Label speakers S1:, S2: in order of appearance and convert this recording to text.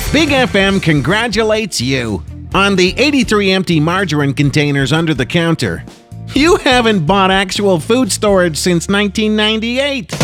S1: Big FM congratulates you on the 83 empty margarine containers under the counter. You haven't bought actual food storage since 1998.